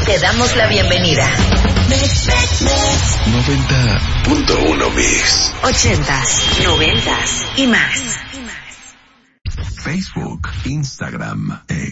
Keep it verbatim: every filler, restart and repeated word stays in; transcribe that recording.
Te damos la bienvenida. noventa punto uno Mix. Ochentas, noventas y más. Facebook, Instagram, X.